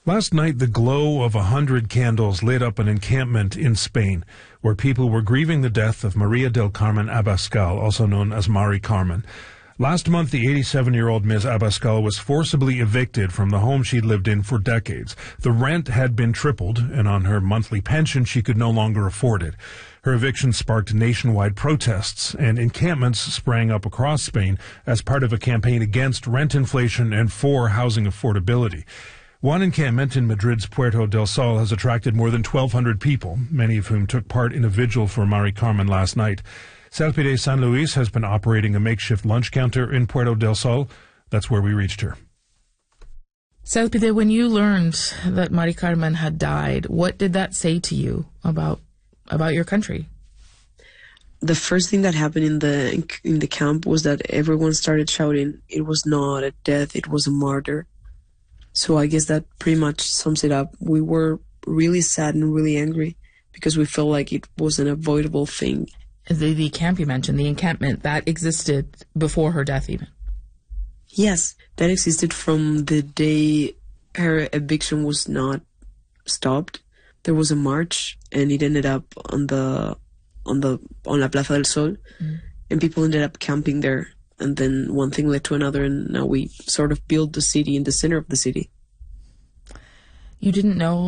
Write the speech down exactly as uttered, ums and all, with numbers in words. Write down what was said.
Last night, the glow of a hundred candles lit up an encampment in Spain, where people were grieving the death of Maria del Carmen Abascal, also known as Mari Carmen. Last month, the eighty-seven-year-old Miz Abascal was forcibly evicted from the home she'd lived in for decades. The rent had been tripled, and on her monthly pension, she could no longer afford it. Her eviction sparked nationwide protests, and encampments sprang up across Spain as part of a campaign against rent inflation and for housing affordability. One encampment in Madrid's Puerto del Sol has attracted more than twelve hundred people, many of whom took part in a vigil for Mari Carmen last night. Salpide San Luis has been operating a makeshift lunch counter in Puerto del Sol. That's where we reached her. Salpide, when you learned that Mari Carmen had died, what did that say to you about about your country? The first thing that happened in the in the camp was that everyone started shouting, it was not a death, it was a murder. So I guess that pretty much sums it up. We were really sad and really angry because we felt like it was an avoidable thing. The, the camp you mentioned, the encampment, that existed before her death even? Yes, that existed from the day her eviction was not stopped. There was a march, and it ended up on the on the on La Plaza del Sol, mm. and people ended up camping there. And then one thing led to another, and now we sort of built the city in the center of the city. You didn't know